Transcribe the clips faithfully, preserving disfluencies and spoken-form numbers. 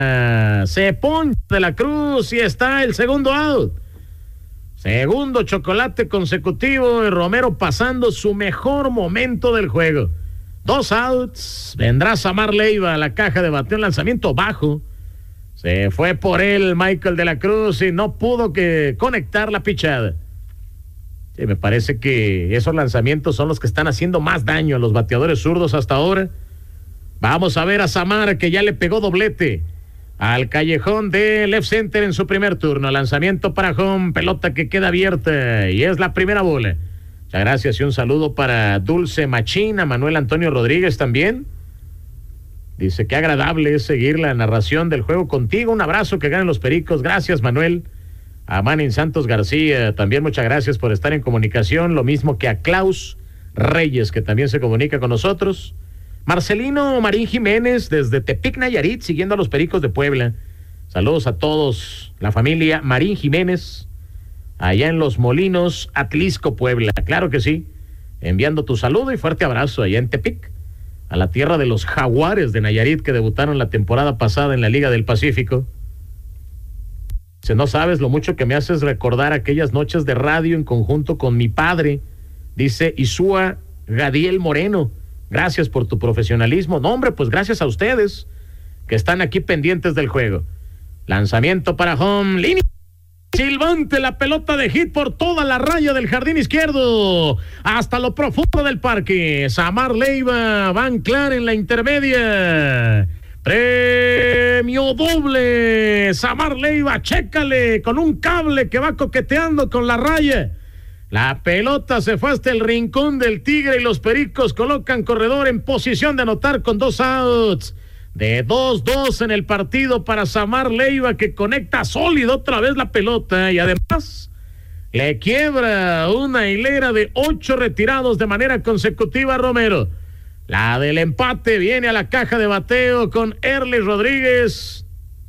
Se poncha de la Cruz y está el segundo out. Segundo chocolate consecutivo y Romero pasando su mejor momento del juego. Dos outs. Vendrá Samar Leiva a la caja de bateo, lanzamiento bajo. Se fue por él Michael de la Cruz y no pudo que conectar la pichada. Sí, me parece que esos lanzamientos son los que están haciendo más daño a los bateadores zurdos hasta ahora. Vamos a ver a Samar, que ya le pegó doblete al callejón de left center en su primer turno. Lanzamiento para home, pelota que queda abierta y es la primera bola. Muchas gracias y un saludo para Dulce Machina, Manuel Antonio Rodríguez también. Dice que agradable es seguir la narración del juego contigo. Un abrazo, que ganen los Pericos. Gracias, Manuel. A Manin Santos García, también muchas gracias por estar en comunicación. Lo mismo que a Klaus Reyes, que también se comunica con nosotros. Marcelino Marín Jiménez, desde Tepic, Nayarit, siguiendo a los Pericos de Puebla. Saludos a todos, la familia Marín Jiménez, allá en Los Molinos, Atlisco, Puebla. Claro que sí, enviando tu saludo y fuerte abrazo allá en Tepic, a la tierra de los Jaguares de Nayarit, que debutaron la temporada pasada en la Liga del Pacífico. Si no sabes lo mucho que me haces recordar aquellas noches de radio en conjunto con mi padre, dice Isúa Gadiel Moreno. Gracias por tu profesionalismo. No, hombre, pues gracias a ustedes que están aquí pendientes del juego. Lanzamiento para home, línea silbante, la pelota de hit por toda la raya del jardín izquierdo hasta lo profundo del parque. Samar Leiva va a anclar en la intermedia. Premio doble. Samar Leiva, chécale, con un cable que va coqueteando con la raya. La pelota se fue hasta el rincón del Tigre y los Pericos colocan corredor en posición de anotar con dos outs. De dos dos en el partido para Samar Leiva, que conecta sólido otra vez la pelota y además le quiebra una hilera de ocho retirados de manera consecutiva a Romero. La del empate viene a la caja de bateo con Erly Rodríguez.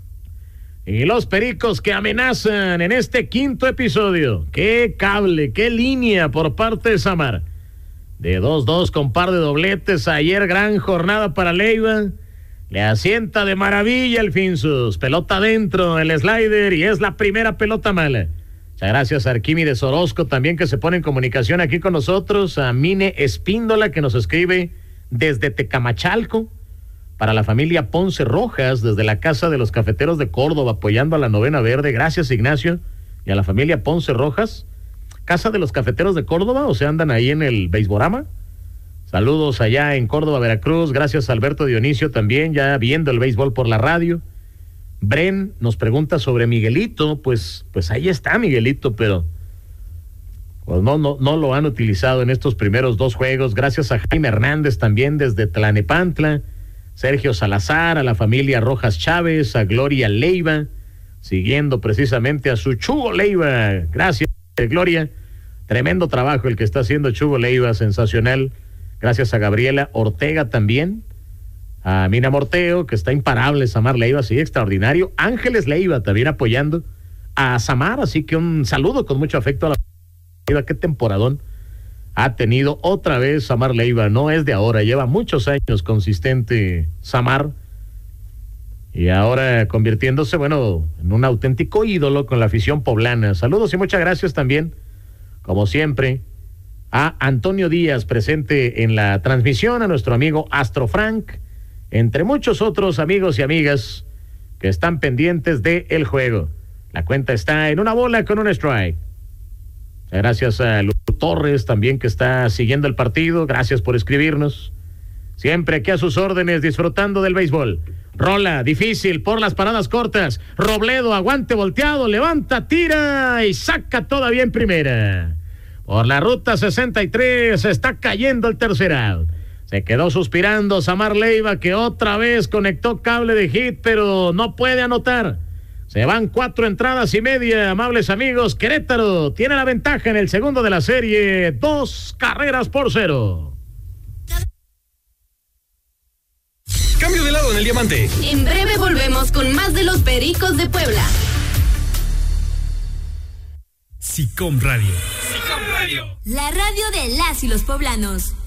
Y los Pericos que amenazan en este quinto episodio. Qué cable, qué línea por parte de Samar. De dos dos con par de dobletes. Ayer gran jornada para Leiva. Le asienta de maravilla el Finsus. Pelota adentro, el slider, y es la primera pelota mala. Muchas gracias a Arquímedes Orozco también, que se pone en comunicación aquí con nosotros. A Mine Espíndola, que nos escribe desde Tecamachalco. Para la familia Ponce Rojas, desde la Casa de los Cafeteros de Córdoba, apoyando a la Novena Verde. Gracias, Ignacio. Y a la familia Ponce Rojas. Casa de los Cafeteros de Córdoba, o sea, andan ahí en el Beisborama. Saludos allá en Córdoba, Veracruz. Gracias a Alberto Dionisio también, ya viendo el béisbol por la radio. Bren nos pregunta sobre Miguelito. Pues, pues ahí está Miguelito, pero pues no, no, no lo han utilizado en estos primeros dos juegos. Gracias a Jaime Hernández también desde Tlanepantla. Sergio Salazar, a la familia Rojas Chávez, a Gloria Leiva, siguiendo precisamente a su Chugo Leiva. Gracias, Gloria. Tremendo trabajo el que está haciendo Chugo Leiva, sensacional. Gracias a Gabriela Ortega también. A Mina Morteo, que está imparable. Samar Leiva, sí, extraordinario. Ángeles Leiva también apoyando a Samar, así que un saludo con mucho afecto a la Leiva. Qué temporadón ha tenido otra vez Samar Leiva. No es de ahora, lleva muchos años consistente Samar, y ahora convirtiéndose, bueno, en un auténtico ídolo con la afición poblana. Saludos y muchas gracias también, como siempre, a Antonio Díaz, presente en la transmisión, a nuestro amigo Astro Frank, entre muchos otros amigos y amigas que están pendientes del juego. La cuenta está en una bola con un strike. Gracias a Lu Torres también, que está siguiendo el partido. Gracias por escribirnos. Siempre aquí a sus órdenes, disfrutando del béisbol. Rola, difícil por las paradas cortas. Robledo, aguante volteado, levanta, tira y saca todavía en primera. Por la ruta sesenta y tres está cayendo el tercer out. Se quedó suspirando Samar Leiva, que otra vez conectó cable de hit, pero no puede anotar. Se van cuatro entradas y media, amables amigos. Querétaro tiene la ventaja en el segundo de la serie, dos carreras por cero. Cambio de lado en el diamante. En breve volvemos con más de los Pericos de Puebla. SICOM Radio. SICOM Radio. La radio de las y los poblanos.